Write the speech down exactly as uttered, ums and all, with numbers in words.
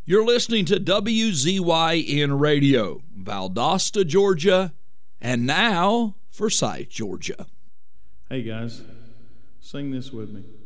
You're listening to W Z Y N Radio, Valdosta, Georgia, and now Forsyth, Georgia. Hey guys, sing this with me.